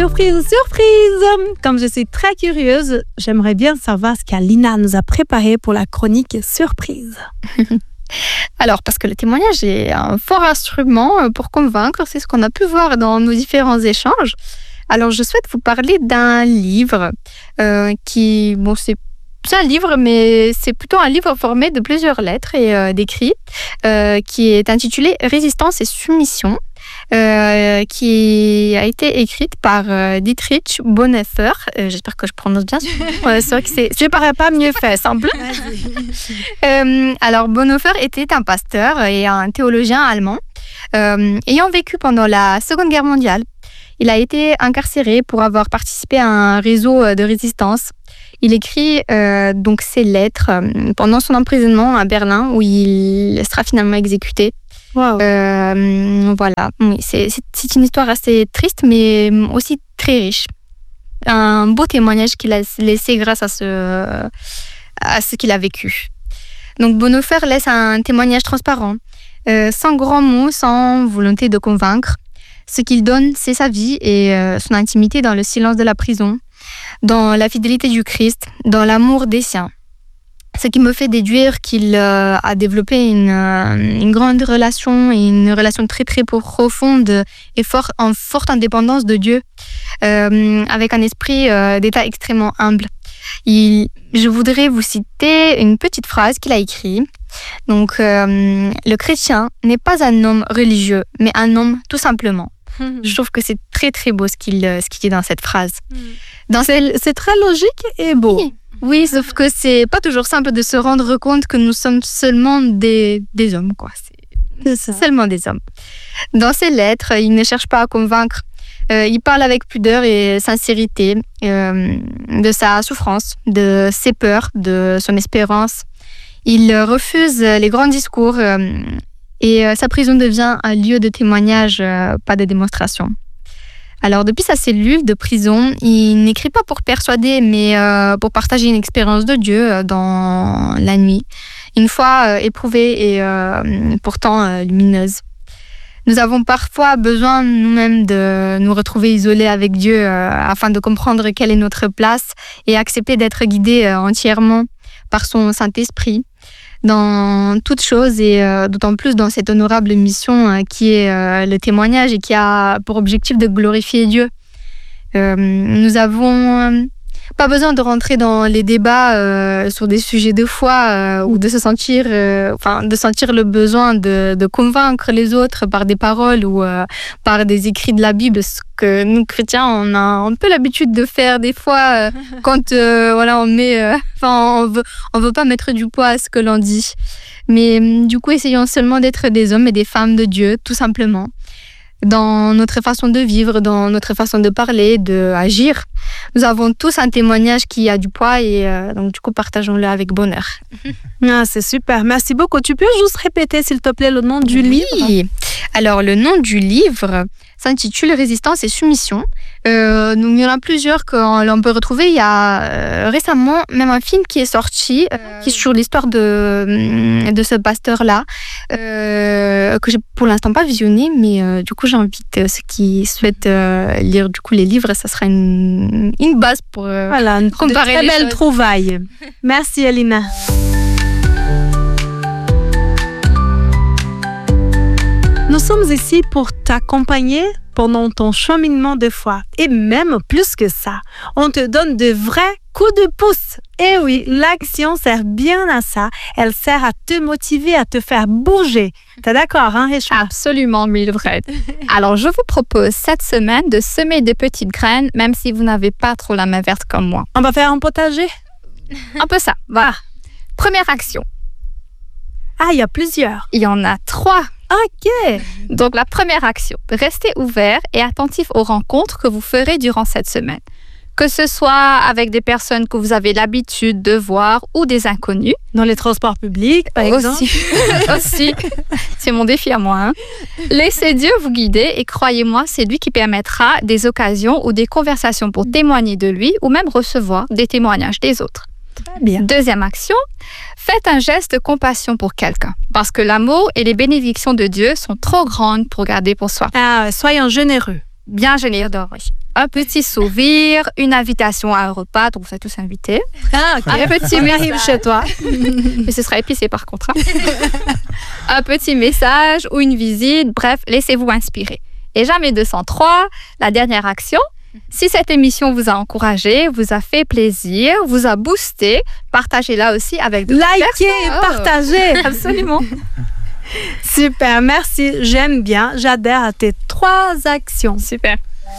Surprise, surprise! Comme je suis très curieuse, j'aimerais bien savoir ce qu'Alina nous a préparé pour la chronique surprise. Alors, parce que le témoignage est un fort instrument pour convaincre, c'est ce qu'on a pu voir dans nos différents échanges. Alors, je souhaite vous parler d'un livre c'est un livre, mais c'est plutôt un livre formé de plusieurs lettres et d'écrits qui est intitulé « Résistance et soumission ». Qui a été écrite par Dietrich Bonhoeffer. J'espère que je prononce bien. C'est vrai que je ne paraît pas mieux fait, semble. Alors, Bonhoeffer était un pasteur et un théologien allemand ayant vécu pendant la Seconde Guerre mondiale. Il a été incarcéré pour avoir participé à un réseau de résistance. Il écrit donc ses lettres pendant son emprisonnement à Berlin, où il sera finalement exécuté. Wow. Voilà, oui, c'est une histoire assez triste, mais aussi très riche. Un beau témoignage qu'il a laissé grâce à ce qu'il a vécu. Donc Bonhoeffer laisse un témoignage transparent, sans grands mots, sans volonté de convaincre. Ce qu'il donne, c'est sa vie et son intimité dans le silence de la prison, dans la fidélité du Christ, dans l'amour des siens. Ce qui me fait déduire qu'il a développé une grande relation, et une relation très très profonde et en forte indépendance de Dieu, avec un esprit d'état extrêmement humble. Je voudrais vous citer une petite phrase qu'il a écrite. Donc, le chrétien n'est pas un homme religieux, mais un homme tout simplement. Je trouve que c'est très très beau ce qu'il dit dans cette phrase. C'est très logique et beau. Oui, sauf que c'est pas toujours simple de se rendre compte que nous sommes seulement des hommes, quoi. C'est seulement des hommes. Dans ses lettres, il ne cherche pas à convaincre. Il parle avec pudeur et sincérité de sa souffrance, de ses peurs, de son espérance. Il refuse les grands discours et sa prison devient un lieu de témoignage, pas de démonstration. Alors, depuis sa cellule de prison, il n'écrit pas pour persuader, mais pour partager une expérience de Dieu dans la nuit, une fois éprouvée et pourtant lumineuse. Nous avons parfois besoin nous-mêmes de nous retrouver isolés avec Dieu afin de comprendre quelle est notre place et accepter d'être guidés entièrement par son Saint-Esprit dans toutes choses et d'autant plus dans cette honorable mission qui est le témoignage et qui a pour objectif de glorifier Dieu. Nous avons pas besoin de rentrer dans les débats sur des sujets de foi ou de se sentir, de sentir le besoin de convaincre les autres par des paroles ou par des écrits de la Bible, ce que nous chrétiens on a un peu l'habitude de faire des fois quand on veut pas mettre du poids à ce que l'on dit. Mais du coup, essayons seulement d'être des hommes et des femmes de Dieu, tout simplement. Dans notre façon de vivre, dans notre façon de parler, d'agir. Nous avons tous un témoignage qui a du poids et donc du coup, partageons-le avec bonheur. C'est super, merci beaucoup. Tu peux juste répéter, s'il te plaît, le nom du livre? Oui, alors le nom du livre s'intitule « Résistance et soumission ». Il y en a plusieurs qu'on peut retrouver. Il y a récemment même un film qui est sorti, qui est sur l'histoire de ce pasteur-là, que j'ai pour l'instant pas visionné, mais du coup j'invite ceux qui souhaitent lire du coup les livres, ça sera une base pour comparer très les belle choses. trouvaille. Merci Alina. Nous sommes ici pour t'accompagner pendant ton cheminement de foi. Et même plus que ça, on te donne de vrais coups de pouce. Et oui, l'action sert bien à ça. Elle sert à te motiver, à te faire bouger. T'es d'accord, hein, Réchon? Absolument, Mildred. Alors, je vous propose cette semaine de semer des petites graines, même si vous n'avez pas trop la main verte comme moi. On va faire un potager? Un peu ça, voilà. Première action. Ah, il y a plusieurs. Il y en a 3. Ok. Donc, la première action, restez ouvert et attentif aux rencontres que vous ferez durant cette semaine. Que ce soit avec des personnes que vous avez l'habitude de voir ou des inconnus. Dans les transports publics, par exemple. Aussi. C'est mon défi à moi. Laissez Dieu vous guider et croyez-moi, c'est lui qui permettra des occasions ou des conversations pour témoigner de lui ou même recevoir des témoignages des autres. Très bien. Deuxième action, faites un geste de compassion pour quelqu'un. Parce que l'amour et les bénédictions de Dieu sont trop grandes pour garder pour soi. Soyons généreux. bien gêné doré. Un petit sourire, une invitation à un repas, donc vous êtes tous invités. Ah, ok. Un petit arrive chez toi. Mais ce sera épicé par contre. Un petit message ou une visite, bref, laissez-vous inspirer. Et jamais 203, la dernière action. Si cette émission vous a encouragé, vous a fait plaisir, vous a boosté, partagez-la aussi avec d'autres personnes. Partagez. Absolument. Super, merci. J'aime bien. J'adhère à tes 3 actions. Super.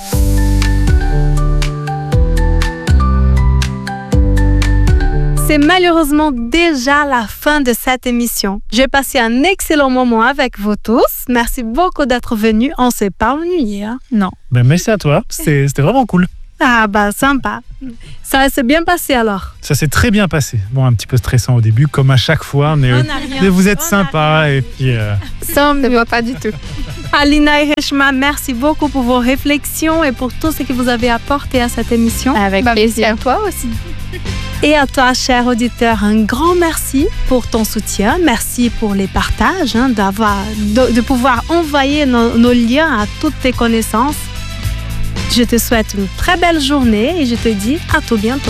C'est malheureusement déjà la fin de cette émission. J'ai passé un excellent moment avec vous tous. Merci beaucoup d'être venus. On s'est pas ennuyé. Non. Merci à toi. C'était vraiment cool. Ah sympa. Ça s'est bien passé alors. Ça s'est très bien passé. Bon, un petit peu stressant au début, comme à chaque fois, mais vous êtes sympa et puis... Ça ne me voit pas du tout. Alina et Reshma, merci beaucoup pour vos réflexions et pour tout ce que vous avez apporté à cette émission. Avec plaisir. À toi aussi. Et à toi, cher auditeur, un grand merci pour ton soutien. Merci pour les partages, de pouvoir envoyer nos liens à toutes tes connaissances. Je te souhaite une très belle journée et je te dis à tout bientôt.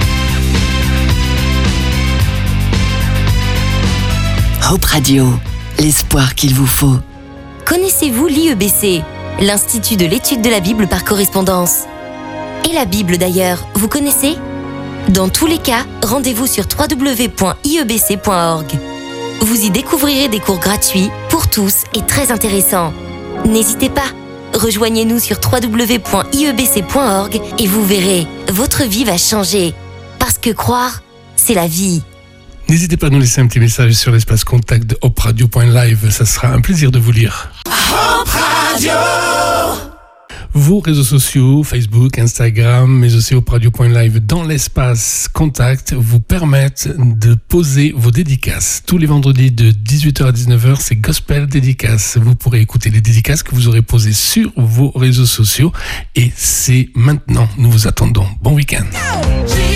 Hope Radio, l'espoir qu'il vous faut. Connaissez-vous l'IEBC, l'Institut de l'étude de la Bible par correspondance? Et la Bible d'ailleurs, vous connaissez? Dans tous les cas, rendez-vous sur www.iebc.org. Vous y découvrirez des cours gratuits pour tous et très intéressants. N'hésitez pas, rejoignez-nous sur www.iebc.org et vous verrez, votre vie va changer. Parce que croire, c'est la vie. N'hésitez pas à nous laisser un petit message sur l'espace contact de hopradio.live, ça sera un plaisir de vous lire. Hope Radio! Vos réseaux sociaux, Facebook, Instagram, mais aussi hopradio.live dans l'espace contact vous permettent de poser vos dédicaces. Tous les vendredis de 18h à 19h, c'est Gospel Dédicace. Vous pourrez écouter les dédicaces que vous aurez posées sur vos réseaux sociaux et c'est maintenant. Nous vous attendons. Bon week-end.